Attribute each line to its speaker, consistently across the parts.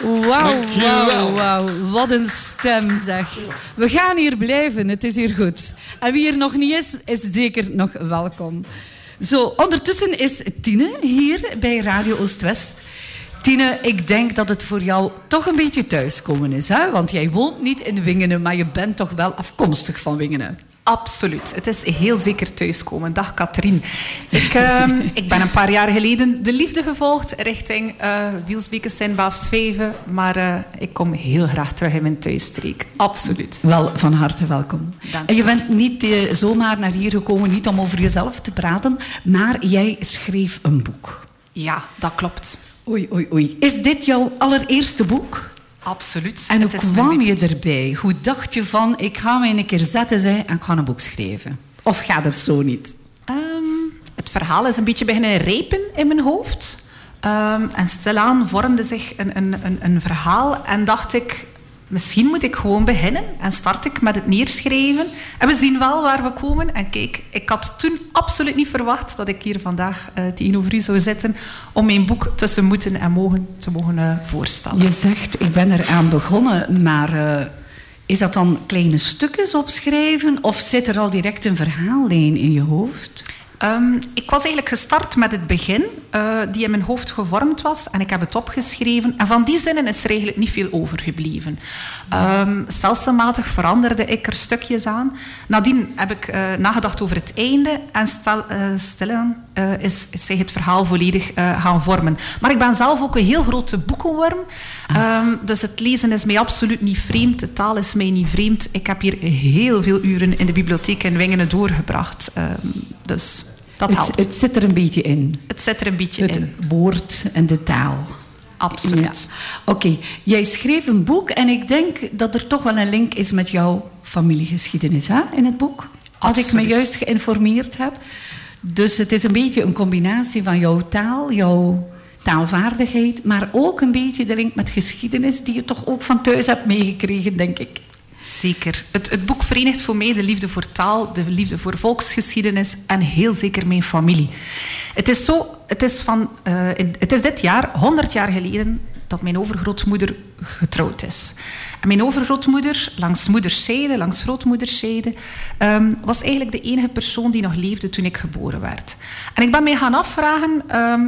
Speaker 1: Wauw. Wat een stem, zeg. We gaan hier blijven, het is hier goed. En wie er nog niet is zeker nog welkom. Zo, ondertussen is Tine hier bij Radio Oost-West. Tine, ik denk dat het voor jou toch een beetje thuiskomen is, hè? Want jij woont niet in Wingenen, maar je bent toch wel afkomstig van Wingenen.
Speaker 2: Absoluut. Het is heel zeker thuiskomen. Dag Katrien. Ik ben een paar jaar geleden de liefde gevolgd richting Wielsbeke, Sint-Baafsvijve. Maar ik kom heel graag terug in mijn thuisstreek. Absoluut.
Speaker 1: Wel, van harte welkom.
Speaker 2: Dank
Speaker 1: en je bent niet zomaar naar hier gekomen, niet om over jezelf te praten, maar jij schreef een boek.
Speaker 2: Ja, dat klopt.
Speaker 1: Oei. Is dit jouw allereerste boek?
Speaker 2: Absoluut.
Speaker 1: En hoe kwam je erbij? Hoe dacht je van, ik ga me een keer zetten en ik ga een boek schrijven? Of gaat het zo niet?
Speaker 2: Het verhaal is een beetje beginnen rijpen in mijn hoofd. En stilaan vormde zich een verhaal. En dacht ik, misschien moet ik gewoon beginnen. En start ik met het neerschrijven. En we zien wel waar we komen. En kijk, ik had toen absoluut niet verwacht dat ik hier vandaag tegenover u zou zitten om mijn boek tussen moeten en mogen te mogen voorstellen.
Speaker 1: Je zegt, ik ben eraan begonnen, maar is dat dan kleine stukjes opschrijven? Of zit er al direct een verhaallijn in je hoofd?
Speaker 2: Ik was eigenlijk gestart met het begin, die in mijn hoofd gevormd was. En ik heb het opgeschreven. En van die zinnen is er eigenlijk niet veel overgebleven. Stelselmatig veranderde ik er stukjes aan. Nadien heb ik nagedacht over het einde. En stilaan is zich het verhaal volledig gaan vormen. Maar ik ben zelf ook een heel grote boekenworm. Dus het lezen is mij absoluut niet vreemd. De taal is mij niet vreemd. Ik heb hier heel veel uren in de bibliotheek in Wingenen doorgebracht. Dus dat helpt.
Speaker 1: Het zit er een beetje in.
Speaker 2: Het zit er een beetje in.
Speaker 1: Het woord en de taal.
Speaker 2: Absoluut.
Speaker 1: Ja. Oké, jij schreef een boek en ik denk dat er toch wel een link is met jouw familiegeschiedenis, hè, in het boek. Als ik me juist geïnformeerd heb. Dus het is een beetje een combinatie van jouw taal, jouw taalvaardigheid, maar ook een beetje de link met geschiedenis die je toch ook van thuis hebt meegekregen, denk ik.
Speaker 2: Zeker. Het boek verenigt voor mij de liefde voor taal, de liefde voor volksgeschiedenis en heel zeker mijn familie. Het is dit jaar 100 jaar geleden dat mijn overgrootmoeder getrouwd is. En mijn overgrootmoeder, langs moederszijde, langs grootmoederszijde, was eigenlijk de enige persoon die nog leefde toen ik geboren werd. En ik ben mij gaan afvragen,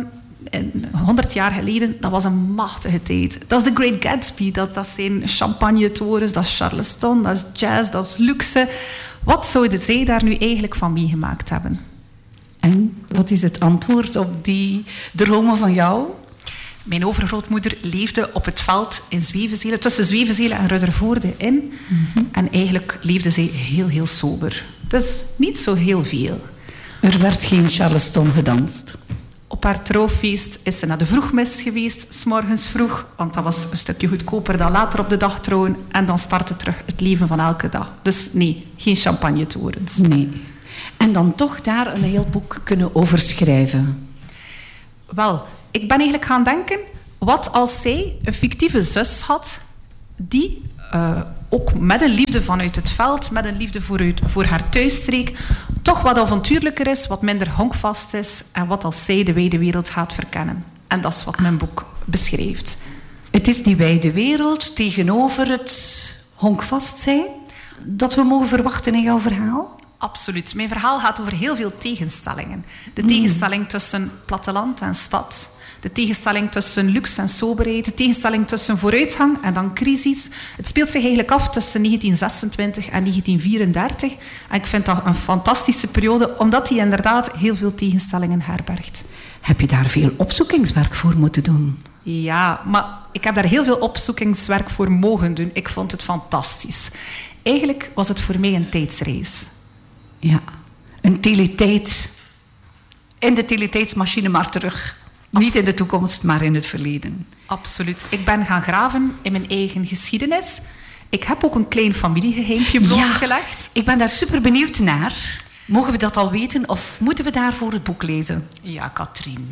Speaker 2: 100 jaar geleden, dat was een machtige tijd. Dat is de Great Gatsby, dat zijn champagne-torens, dat is Charleston, dat is jazz, dat is luxe. Wat zouden zij daar nu eigenlijk van meegemaakt hebben?
Speaker 1: En wat is het antwoord op die dromen van jou?
Speaker 2: Mijn overgrootmoeder leefde op het veld in Zwevenzelen, tussen Zwevenzelen en Ruddervoorde in. Mm-hmm. En eigenlijk leefde zij heel, heel sober. Dus niet zo heel veel.
Speaker 1: Er werd geen Charleston gedanst.
Speaker 2: Op haar trouwfeest is ze naar de vroegmis geweest, 's morgens vroeg. Want dat was een stukje goedkoper dan later op de dag trouwen. En dan startte terug het leven van elke dag. Dus nee, geen champagnetorens.
Speaker 1: Nee. En dan toch daar een heel boek kunnen over schrijven.
Speaker 2: Wel, ik ben eigenlijk gaan denken, wat als zij een fictieve zus had, die ook met een liefde vanuit het veld, met een liefde voor haar thuisstreek, toch wat avontuurlijker is, wat minder honkvast is, en wat als zij de wijde wereld gaat verkennen. En dat is wat mijn boek beschrijft.
Speaker 1: Het is die wijde wereld tegenover het honkvast zijn dat we mogen verwachten in jouw verhaal?
Speaker 2: Absoluut. Mijn verhaal gaat over heel veel tegenstellingen. De tegenstelling tussen platteland en stad. De tegenstelling tussen luxe en soberheid. De tegenstelling tussen vooruitgang en dan crisis. Het speelt zich eigenlijk af tussen 1926 en 1934. En ik vind dat een fantastische periode, omdat die inderdaad heel veel tegenstellingen herbergt.
Speaker 1: Heb je daar veel opzoekingswerk voor moeten doen?
Speaker 2: Ja, maar ik heb daar heel veel opzoekingswerk voor mogen doen. Ik vond het fantastisch. Eigenlijk was het voor mij een tijdsreis.
Speaker 1: Ja, een teletijd. In de teletijdsmachine maar terug. Niet in de toekomst, maar in het verleden.
Speaker 2: Absoluut. Ik ben gaan graven in mijn eigen geschiedenis. Ik heb ook een klein familiegeheimpje blootgelegd.
Speaker 1: Ja, ik ben daar super benieuwd naar. Mogen we dat al weten of moeten we daarvoor het boek lezen?
Speaker 2: Ja, Katrien.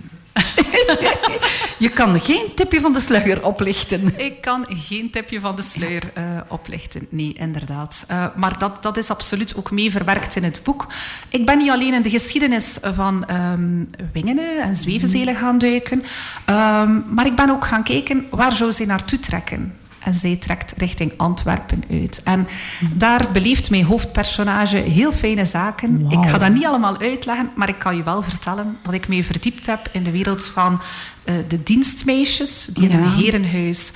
Speaker 1: Je kan geen tipje van de sluier oplichten.
Speaker 2: Ik kan geen tipje van de sluier oplichten. Nee, inderdaad. Maar dat is absoluut ook mee verwerkt in het boek. Ik ben niet alleen in de geschiedenis van Wingene en Zwevenzelen gaan duiken. Maar ik ben ook gaan kijken, waar zou zij naartoe trekken? En zij trekt richting Antwerpen uit. En daar beleeft mijn hoofdpersonage heel fijne zaken. Wow. Ik ga dat niet allemaal uitleggen, maar ik kan je wel vertellen dat ik mij verdiept heb in de wereld van de dienstmeisjes die in een herenhuis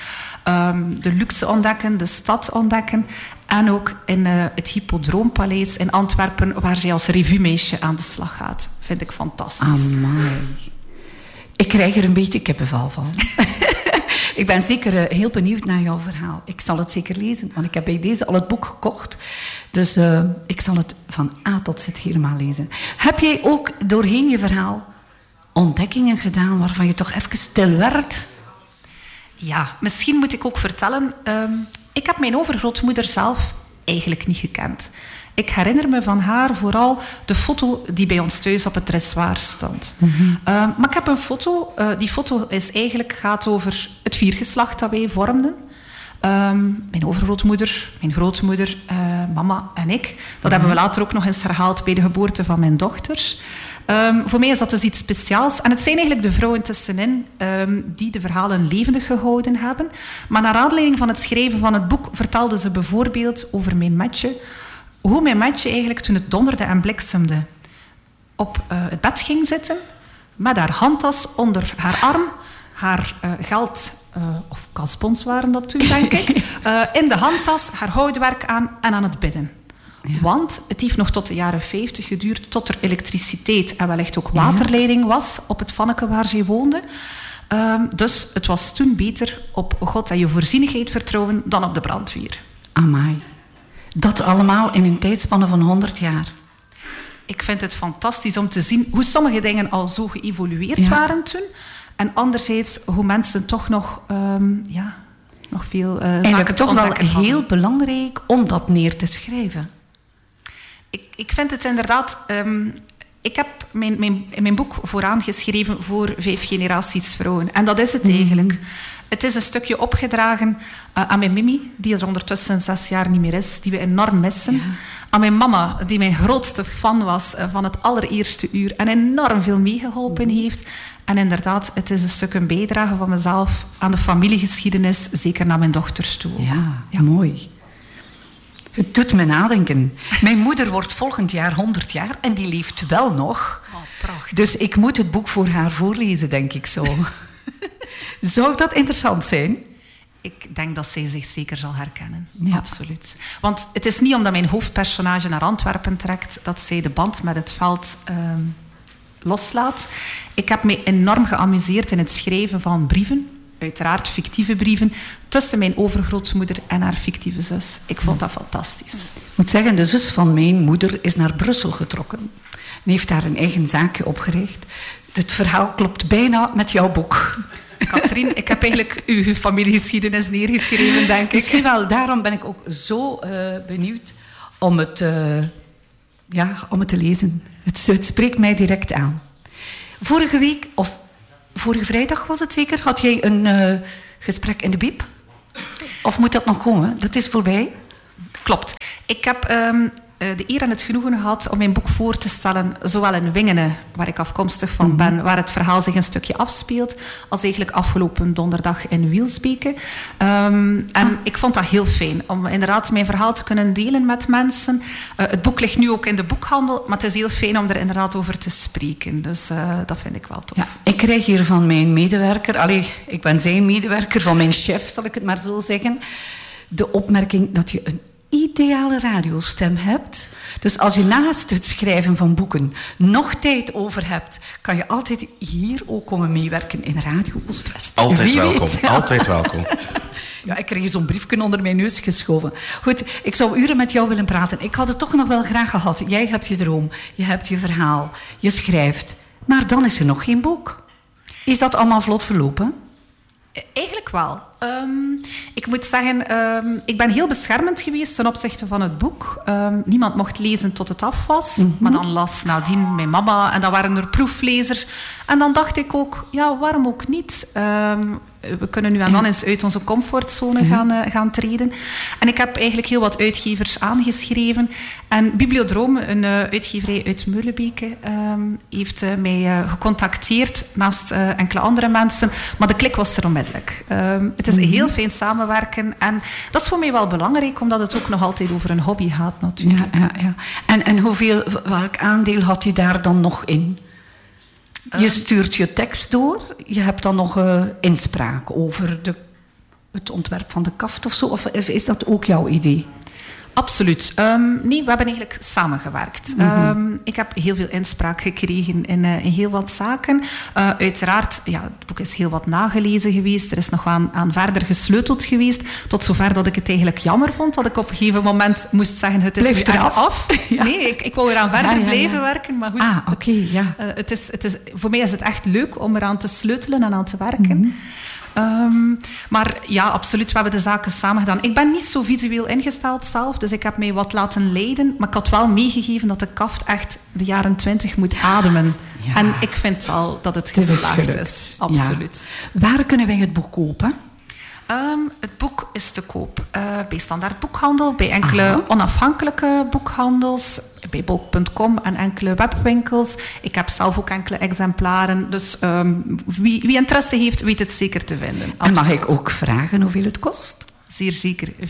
Speaker 2: de luxe ontdekken, de stad ontdekken. En ook in het Hippodroompaleis in Antwerpen, waar zij als revuemeisje aan de slag gaat. Vind ik fantastisch.
Speaker 1: Amai. Ik krijg er een beetje kippenvel van. Ik ben zeker heel benieuwd naar jouw verhaal. Ik zal het zeker lezen, want ik heb bij deze al het boek gekocht. Dus ik zal het van A tot Z helemaal lezen. Heb jij ook doorheen je verhaal ontdekkingen gedaan waarvan je toch even stil werd?
Speaker 2: Ja, misschien moet ik ook vertellen. Ik heb mijn overgrootmoeder zelf eigenlijk niet gekend. Ik herinner me van haar vooral de foto die bij ons thuis op het dressoir stond. Maar ik heb een foto. Die foto gaat over het viergeslacht dat wij vormden. Mijn overgrootmoeder, mijn grootmoeder, mama en ik. Dat hebben we later ook nog eens herhaald bij de geboorte van mijn dochters. Voor mij is dat dus iets speciaals. En het zijn eigenlijk de vrouwen tussenin die de verhalen levendig gehouden hebben. Maar naar aanleiding van het schrijven van het boek vertelden ze bijvoorbeeld over mijn metje. Hoe mijn metje eigenlijk toen het donderde en bliksemde op het bed ging zitten, met haar handtas onder haar arm, haar geld, of kasbons waren dat toen, denk ik, in de handtas, haar houtwerk aan en aan het bidden. Ja. Want het heeft nog tot de jaren 50 geduurd, tot er elektriciteit en wellicht ook waterleiding was op het vanneke waar zij woonde. Dus het was toen beter op God en je voorzienigheid vertrouwen dan op de brandweer.
Speaker 1: Amai. Dat allemaal in een tijdspanne van 100 jaar.
Speaker 2: Ik vind het fantastisch om te zien hoe sommige dingen al zo geëvolueerd waren toen. En anderzijds hoe mensen toch nog veel
Speaker 1: zaken toch wel heel belangrijk om dat neer te schrijven.
Speaker 2: Ik vind het inderdaad... ik heb in mijn boek vooraan geschreven voor 5 generaties vrouwen. En dat is het eigenlijk. Het is een stukje opgedragen aan mijn Mimi, die er ondertussen 6 jaar niet meer is, die we enorm missen. Ja. Aan mijn mama, die mijn grootste fan was van het allereerste uur en enorm veel meegeholpen heeft. En inderdaad, het is een stuk een bijdrage van mezelf aan de familiegeschiedenis, zeker naar mijn dochters toe.
Speaker 1: Ja, mooi. Het doet me nadenken. Mijn moeder wordt volgend jaar 100 jaar en die leeft wel nog.
Speaker 2: Oh, prachtig.
Speaker 1: Dus ik moet het boek voor haar voorlezen, denk ik zo. Zou dat interessant zijn?
Speaker 2: Ik denk dat zij zich zeker zal herkennen. Ja. Absoluut. Want het is niet omdat mijn hoofdpersonage naar Antwerpen trekt dat zij de band met het veld loslaat. Ik heb me enorm geamuseerd in het schrijven van brieven. Uiteraard fictieve brieven, tussen mijn overgrootmoeder en haar fictieve zus. Ik vond dat fantastisch.
Speaker 1: Ik moet zeggen, de zus van mijn moeder is naar Brussel getrokken. En heeft daar een eigen zaakje opgericht. Het verhaal klopt bijna met jouw boek.
Speaker 2: Katrien, ik heb eigenlijk uw familiegeschiedenis neergeschreven, denk ik.
Speaker 1: Misschien wel, daarom ben ik ook zo benieuwd om het te lezen. Het spreekt mij direct aan. Vorige week, of vorige vrijdag was het zeker, had jij een gesprek in de Biep? Of moet dat nog komen? Dat is voorbij.
Speaker 2: Klopt. Ik heb de eer en het genoegen gehad om mijn boek voor te stellen, zowel in Wingene, waar ik afkomstig van ben, waar het verhaal zich een stukje afspeelt, als eigenlijk afgelopen donderdag in Wielsbeke. Ik vond dat heel fijn, om inderdaad mijn verhaal te kunnen delen met mensen. Het boek ligt nu ook in de boekhandel, maar het is heel fijn om er inderdaad over te spreken. Dus dat vind ik wel tof.
Speaker 1: Ja, ik krijg hier van mijn medewerker, ik ben zijn medewerker, van mijn chef, zal ik het maar zo zeggen, de opmerking dat je een ideale radiostem hebt. Dus als je naast het schrijven van boeken nog tijd over hebt, kan je altijd hier ook komen meewerken in Radio Oost-West.
Speaker 3: Altijd welkom, altijd welkom.
Speaker 1: Ja, ik kreeg zo'n briefje onder mijn neus geschoven. Goed, ik zou uren met jou willen praten. Ik had het toch nog wel graag gehad. Jij hebt je droom, je hebt je verhaal, je schrijft. Maar dan is er nog geen boek. Is dat allemaal vlot verlopen?
Speaker 2: Eigenlijk wel. Ik moet zeggen, ik ben heel beschermend geweest ten opzichte van het boek. Niemand mocht lezen tot het af was. Maar dan las nadien mijn mama en dan waren er proeflezers. En dan dacht ik ook, ja, waarom ook niet? We kunnen nu en dan eens uit onze comfortzone gaan treden. En ik heb eigenlijk heel wat uitgevers aangeschreven. En Bibliodrome, een uitgeverij uit Meulebeke, heeft mij gecontacteerd naast enkele andere mensen. Maar de klik was er onmiddellijk. Het is heel fijn samenwerken. En dat is voor mij wel belangrijk, omdat het ook nog altijd over een hobby gaat natuurlijk.
Speaker 1: Ja. En welk aandeel had je daar dan nog in? Je stuurt je tekst door. Je hebt dan nog inspraak over het ontwerp van de kaft of zo? Of is dat ook jouw idee?
Speaker 2: Absoluut. Nee, we hebben eigenlijk samengewerkt. Ik heb heel veel inspraak gekregen in heel wat zaken. Uiteraard, ja, het boek is heel wat nagelezen geweest. Er is nog aan verder gesleuteld geweest. Tot zover dat ik het eigenlijk jammer vond. Dat ik op een gegeven moment moest zeggen, het is
Speaker 1: blijft
Speaker 2: nu
Speaker 1: er
Speaker 2: echt af. Ja. Nee, ik wou eraan verder blijven werken. Maar goed,
Speaker 1: oké.
Speaker 2: voor mij is het echt leuk om eraan te sleutelen en aan te werken. Maar ja, absoluut, we hebben de zaken samen gedaan. Ik ben niet zo visueel ingesteld zelf, dus ik heb mij wat laten leiden. Maar ik had wel meegegeven dat de kaft echt de jaren 20 moet ademen. Ja. En ik vind wel dat het geslaagd is. Absoluut.
Speaker 1: Ja. Waar kunnen wij het boek kopen?
Speaker 2: Het boek is te koop bij Standaard Boekhandel, bij enkele onafhankelijke boekhandels, bij bol.com en enkele webwinkels. Ik heb zelf ook enkele exemplaren, dus wie interesse heeft, weet het zeker te vinden. Absoluut.
Speaker 1: En mag ik ook vragen hoeveel het kost?
Speaker 2: Zeer zeker. €24,95.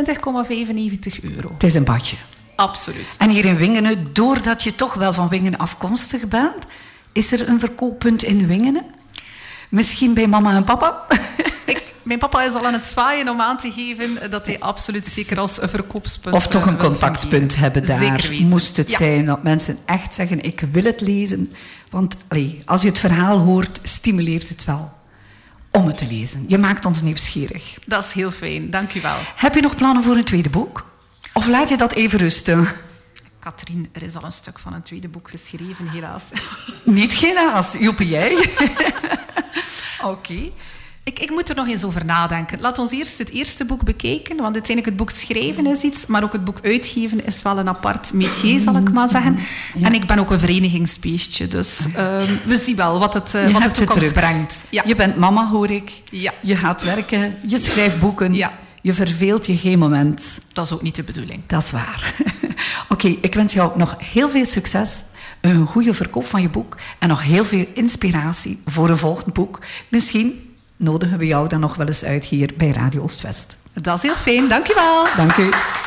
Speaker 1: Het is een badje.
Speaker 2: Absoluut.
Speaker 1: En hier in Wingenen, doordat je toch wel van Wingenen afkomstig bent, is er een verkooppunt in Wingenen? Misschien bij mama en papa?
Speaker 2: Mijn papa is al aan het zwaaien om aan te geven dat hij absoluut zeker als een verkoopspunt...
Speaker 1: Of toch een contactpunt hebben daar.
Speaker 2: Zeker weten.
Speaker 1: Moest het zijn dat mensen echt zeggen, ik wil het lezen. Want als je het verhaal hoort, stimuleert het wel om het te lezen. Je maakt ons nieuwsgierig.
Speaker 2: Dat is heel fijn, dank u wel.
Speaker 1: Heb je nog plannen voor een tweede boek? Of laat je dat even rusten?
Speaker 2: Katrien, er is al een stuk van een tweede boek geschreven, helaas.
Speaker 1: Niet helaas, Joepie, jij? Oké.
Speaker 2: Ik moet er nog eens over nadenken. Laat ons eerst het eerste boek bekijken, want uiteindelijk het boek schrijven is iets, maar ook het boek uitgeven is wel een apart métier, zal ik maar zeggen. Ja. En ik ben ook een verenigingsbeestje, dus we zien wel wat de toekomst brengt. Ja.
Speaker 1: Je bent mama, hoor ik.
Speaker 2: Ja.
Speaker 1: Je gaat werken, je schrijft boeken.
Speaker 2: Ja.
Speaker 1: Je verveelt je geen moment.
Speaker 2: Dat is ook niet de bedoeling.
Speaker 1: Dat is waar. Oké, ik wens jou nog heel veel succes, een goede verkoop van je boek en nog heel veel inspiratie voor een volgend boek. Misschien nodigen we jou dan nog wel eens uit hier bij Radio Oost-West.
Speaker 2: Dat is heel fijn, dank u wel.
Speaker 1: Dank u.